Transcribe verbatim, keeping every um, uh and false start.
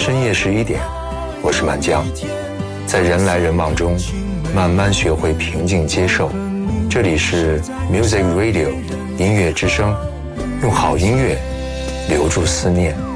深夜十一点，我是满江，在人来人往中慢慢学会平静接受。这里是 Music Radio 音乐之声，用好音乐留住思念。